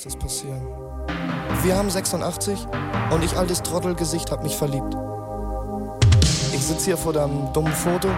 das passieren. Wir haben 86 und ich, altes Trottelgesicht, hab mich verliebt. Ich sitz hier vor deinem dummen Foto